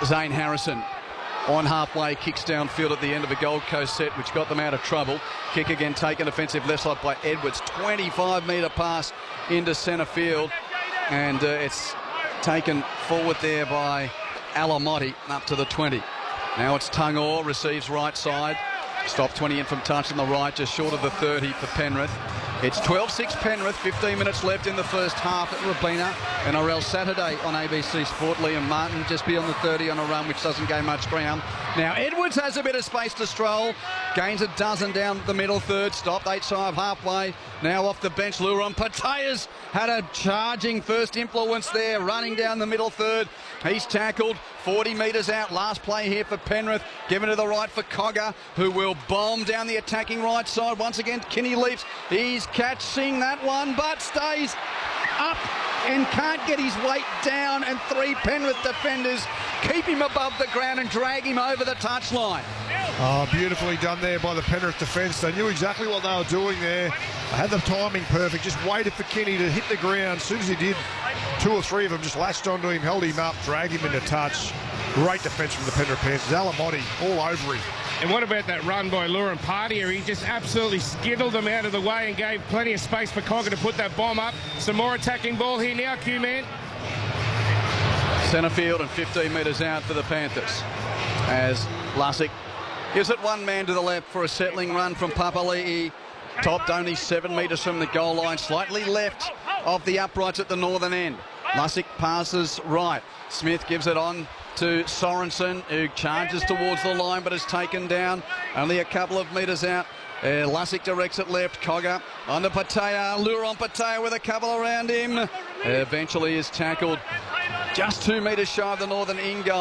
Zane Harrison on halfway, kicks downfield at the end of a Gold Coast set, which got them out of trouble. Kick again taken, offensive left side by Edwards. 25-metre pass into centre field, and it's taken forward there by Alamotti up to the 20. Now it's Tungor, receives right side. Stop 20 in from touch on the right, just short of the 30 for Penrith. It's 12-6 Penrith, 15 minutes left in the first half at Robina. NRL Saturday on ABC Sport. Liam Martin just beyond the 30 on a run, which doesn't gain much ground. Now Edwards has a bit of space to stroll. Gains a dozen down the middle third. Stopped 8 side halfway. Now off the bench, Luron Pataya's had a charging first influence there, running down the middle third. He's tackled 40 metres out. Last play here for Penrith. Given to the right for Cogger, who will bomb down the attacking right side. Once again, Kinney leaps. He's catching that one, but stays up and can't get his weight down. And 3 Penrith defenders keep him above the ground and drag him over the touchline. Oh, beautifully done there by the Penrith defence. They knew exactly what they were doing there. They had the timing perfect. Just waited for Kinney to hit the ground. As soon as he did, 2 or 3 of them just latched onto him, held him up, dragged him into touch. Great defence from the Penrith Panthers. Alamotti all over him. And what about that run by Luron Partia? He just absolutely skittled them out of the way and gave plenty of space for Cogger to put that bomb up. Some more attacking ball here now, Q-Man. Centre field and 15 metres out for the Panthers, as Lussick gives it one man to the left for a settling run from Papali'i. Topped only 7 metres from the goal line, slightly left of the uprights at the northern end. Lussick passes right. Smith gives it on to Sorensen, who charges towards the line but is taken down only a couple of metres out. Lussick directs it left. Cogger on to Pataya. Luron Pataya with a couple around him. Eventually is tackled just 2 metres shy of the northern end goal.